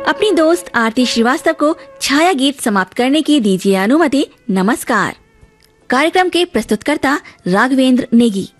अपनी दोस्त आरती श्रीवास्तव को छाया गीत समाप्त करने की दीजिए अनुमति। नमस्कार। कार्यक्रम के प्रस्तुतकर्ता राघवेंद्र नेगी।